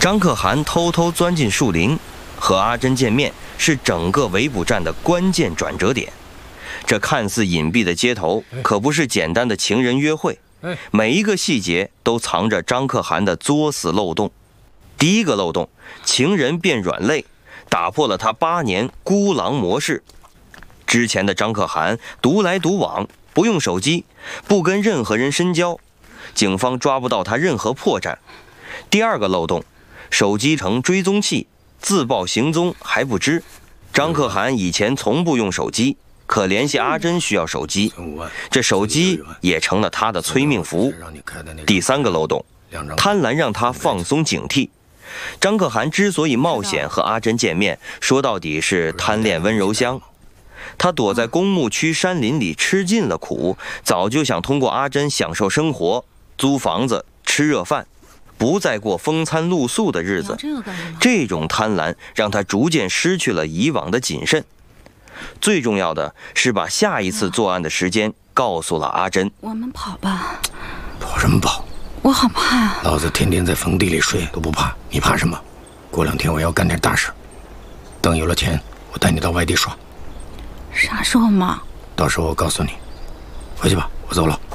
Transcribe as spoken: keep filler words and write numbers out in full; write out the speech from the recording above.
张可汗偷偷钻进树林，和阿珍见面，是整个围捕战的关键转折点。这看似隐蔽的街头，可不是简单的情人约会，每一个细节都藏着张可汗的作死漏洞。第一个漏洞，情人变软肋，打破了他八年孤狼模式。之前的张可汗独来独往，不用手机，不跟任何人深交，警方抓不到他任何破绽。第二个漏洞，手机成追踪器，自报行踪还不知。张可汗以前从不用手机，可联系阿珍需要手机，这手机也成了他的催命符。第三个漏洞，贪婪让他放松警惕。张可汗之所以冒险和阿珍见面，说到底是贪恋温柔乡。他躲在公墓区山林里吃尽了苦，早就想通过阿珍享受生活，租房子，吃热饭，不再过风餐露宿的日子。这种贪婪让他逐渐失去了以往的谨慎。最重要的是把下一次作案的时间告诉了阿珍。 我们跑吧。 跑什么跑？ 我好怕啊！ 老子天天在坟地里睡都不怕，你怕什么？过两天我要干点大事，等有了钱，我带你到外地耍。 啥时候嘛？ 到时候我告诉你。回去吧，我走了。